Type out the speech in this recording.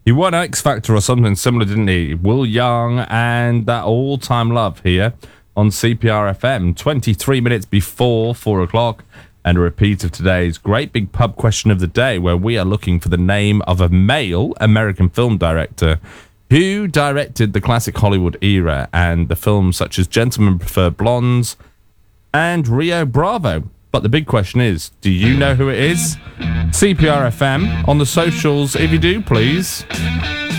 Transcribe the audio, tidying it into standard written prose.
He won X Factor or something similar, didn't he? Will Young and That All-Time Love here on CPR FM. 23 minutes before 4 o'clock. And a repeat of today's great big pub question of the day, where we are looking for the name of a male American film director who directed the classic Hollywood era and the films such as Gentlemen Prefer Blondes and Rio Bravo. But the big question is, do you know who it is? CPR FM on the socials, if you do, please.